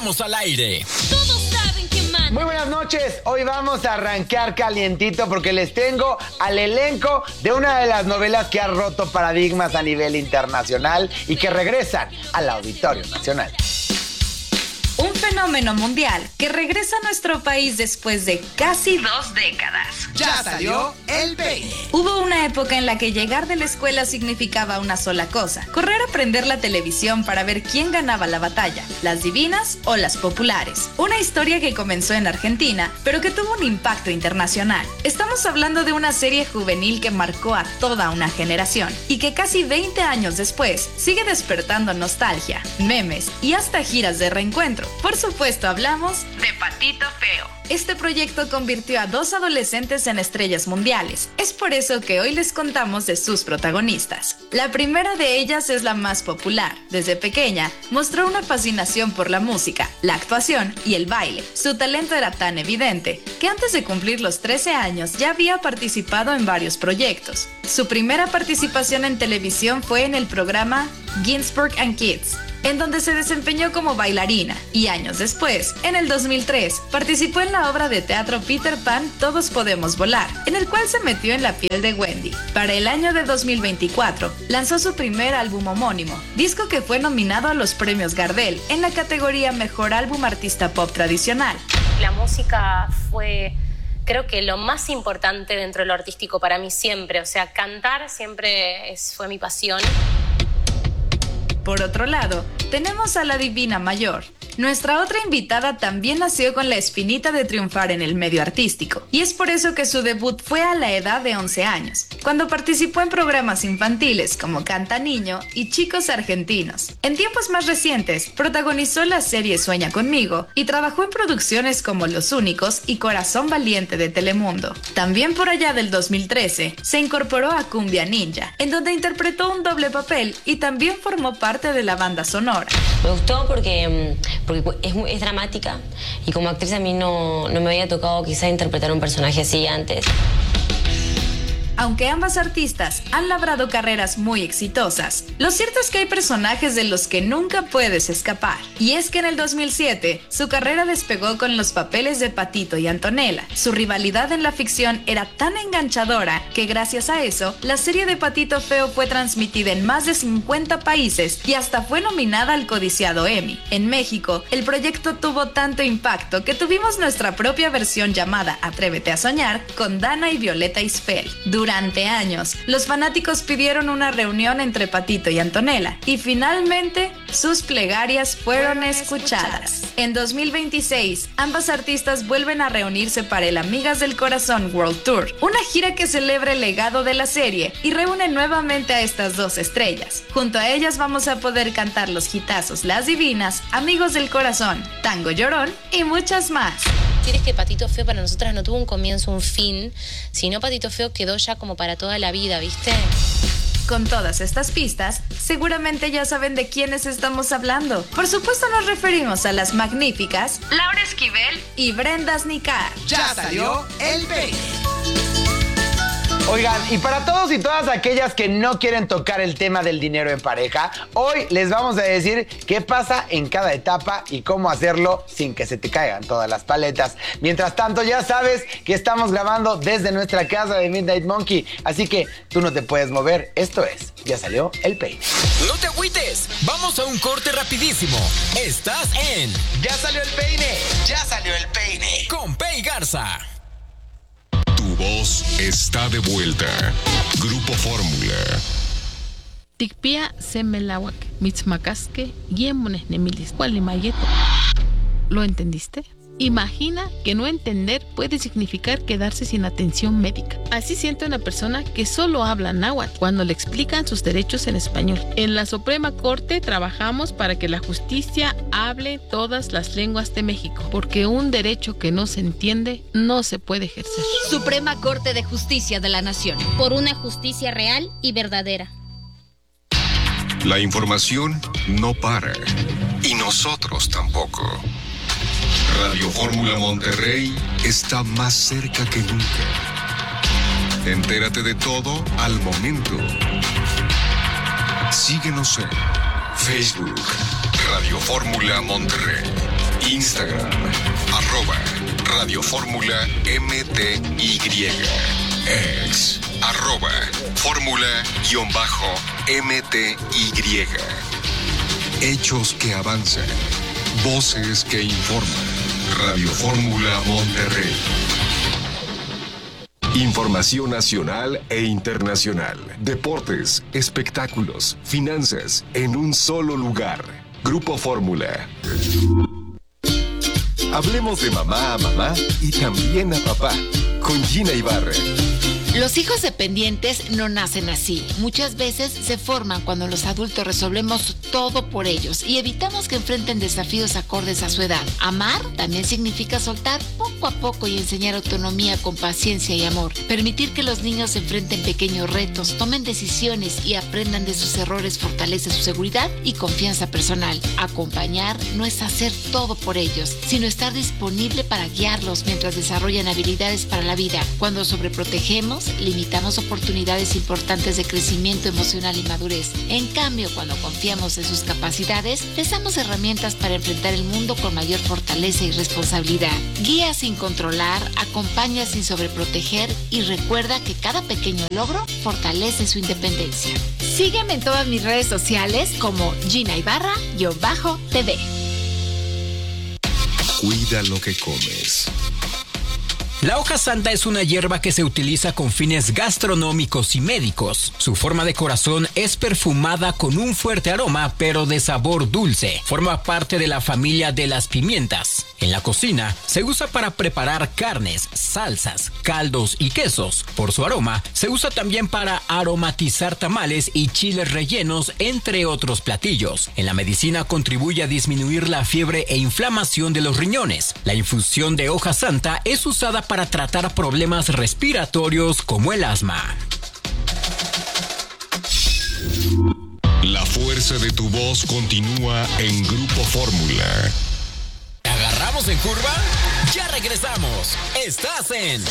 estamos al aire. Todos saben quién manda. Muy buenas noches, hoy vamos a arrancar calientito porque les tengo al elenco de una de las novelas que ha roto paradigmas a nivel internacional y que regresan al Auditorio Nacional. Un fenómeno mundial que regresa a nuestro país después de casi 2 décadas. Ya salió el peine. Hubo una época en la que llegar de la escuela significaba una sola cosa: correr a prender la televisión para ver quién ganaba la batalla, las divinas o las populares. Una historia que comenzó en Argentina, pero que tuvo un impacto internacional. Estamos hablando de una serie juvenil que marcó a toda una generación y que casi 20 años después sigue despertando nostalgia, memes y hasta giras de reencuentro. Por supuesto, hablamos de Patito Feo. Este proyecto convirtió a 2 adolescentes en estrellas mundiales. Es por eso que hoy les contamos de sus protagonistas. La primera de ellas es la más popular. Desde pequeña, mostró una fascinación por la música, la actuación y el baile. Su talento era tan evidente que antes de cumplir los 13 años ya había participado en varios proyectos. Su primera participación en televisión fue en el programa Ginsberg and Kids, en donde se desempeñó como bailarina, y años después, en el 2003, participó en la obra de teatro Peter Pan, Todos Podemos Volar, en el cual se metió en la piel de Wendy. Para el año de 2024, lanzó su primer álbum homónimo, disco que fue nominado a los premios Gardel en la categoría Mejor Álbum Artista Pop Tradicional. La música fue, creo que lo más importante dentro de lo artístico para mí siempre, o sea, cantar siempre fue mi pasión. Por otro lado, tenemos a la Divina Mayor. Nuestra otra invitada también nació con la espinita de triunfar en el medio artístico, y es por eso que su debut fue a la edad de 11 años, cuando participó en programas infantiles como Canta Niño y Chicos Argentinos. En tiempos más recientes, protagonizó la serie Sueña Conmigo y trabajó en producciones como Los Únicos y Corazón Valiente de Telemundo. También por allá del 2013, se incorporó a Cumbia Ninja, en donde interpretó un doble papel y también formó parte de la banda sonora. Me gustó porque es dramática y como actriz a mí no me había tocado quizá interpretar un personaje así antes. Aunque ambas artistas han labrado carreras muy exitosas, lo cierto es que hay personajes de los que nunca puedes escapar. Y es que en el 2007, su carrera despegó con los papeles de Patito y Antonella. Su rivalidad en la ficción era tan enganchadora que gracias a eso, la serie de Patito Feo fue transmitida en más de 50 países y hasta fue nominada al codiciado Emmy. En México, el proyecto tuvo tanto impacto que tuvimos nuestra propia versión llamada Atrévete a Soñar con Dana y Violeta Isfel. Durante años, los fanáticos pidieron una reunión entre Patito y Antonella y finalmente sus plegarias fueron escuchadas. En 2026, ambas artistas vuelven a reunirse para el Amigas del Corazón World Tour, una gira que celebra el legado de la serie y reúne nuevamente a estas 2 estrellas. Junto a ellas vamos a poder cantar los hitazos Las Divinas, Amigos del Corazón, Tango Llorón y muchas más. Decir es que Patito Feo para nosotras no tuvo un comienzo, un fin, sino Patito Feo quedó ya como para toda la vida, ¿viste? Con todas estas pistas, seguramente ya saben de quiénes estamos hablando. Por supuesto nos referimos a las magníficas Laura Esquivel y Brenda Asnicar. Ya salió el peine. Oigan, y para todos y todas aquellas que no quieren tocar el tema del dinero en pareja, hoy les vamos a decir qué pasa en cada etapa y cómo hacerlo sin que se te caigan todas las paletas. Mientras tanto, ya sabes que estamos grabando desde nuestra casa de Midnight Monkey, así que tú no te puedes mover. Esto es Ya Salió el Peine. No te agüites, vamos a un corte rapidísimo. Estás en Ya Salió el Peine. Ya Salió el Peine. con Pei Garza. Tu voz está de vuelta. Grupo Fórmula. Tikpia semelawak, mitzmacasque, yemones nemilis, cualimayeto. ¿Lo entendiste? Imagina que no entender puede significar quedarse sin atención médica. Así siente una persona que solo habla náhuatl cuando le explican sus derechos en español. En la Suprema Corte trabajamos para que la justicia hable todas las lenguas de México, porque un derecho que no se entiende no se puede ejercer. Suprema Corte de Justicia de la Nación. Por una justicia real y verdadera. La información no para. Y nosotros tampoco. Radio Fórmula Monterrey está más cerca que nunca. Entérate de todo al momento. Síguenos en Facebook, Radio Fórmula Monterrey. Instagram, @Radio Fórmula MTY. Ex, @Fórmula_MTY. Hechos que avanzan. Voces que informan. Radio Fórmula Monterrey. Información nacional e internacional. Deportes, espectáculos, finanzas, en un solo lugar. Grupo Fórmula. Hablemos de mamá a mamá y también a papá. Con Gina Ibarra. Los hijos dependientes no nacen así. Muchas veces se forman cuando los adultos resolvemos todo por ellos y evitamos que enfrenten desafíos acordes a su edad. Amar también significa soltar poco a poco y enseñar autonomía con paciencia y amor. Permitir que los niños enfrenten pequeños retos, tomen decisiones y aprendan de sus errores fortalece su seguridad y confianza personal. Acompañar no es hacer todo por ellos, sino estar disponible para guiarlos mientras desarrollan habilidades para la vida. Cuando sobreprotegemos, limitamos oportunidades importantes de crecimiento emocional y madurez. En cambio, cuando confiamos en sus capacidades, les damos herramientas para enfrentar el mundo con mayor fortaleza y responsabilidad. Guía sin controlar, acompaña sin sobreproteger y recuerda que cada pequeño logro fortalece su independencia. Sígueme en todas mis redes sociales como Gina Ibarra_TV. Cuida lo que comes. La hoja santa es una hierba que se utiliza con fines gastronómicos y médicos. Su forma de corazón es perfumada con un fuerte aroma, pero de sabor dulce. Forma parte de la familia de las pimientas. En la cocina se usa para preparar carnes, salsas, caldos y quesos. Por su aroma, se usa también para aromatizar tamales y chiles rellenos, entre otros platillos. En la medicina contribuye a disminuir la fiebre e inflamación de los riñones. La infusión de hoja santa es usada para tratar problemas respiratorios como el asma. La fuerza de tu voz continúa en Grupo Fórmula. ¿Agarramos en curva? Ya regresamos. Estás en